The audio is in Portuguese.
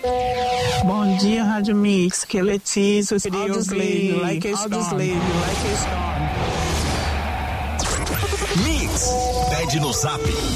Bom dia, Rádio Mix. Que é Letícia. I'll just leave you like a storm. Mix, pede no zap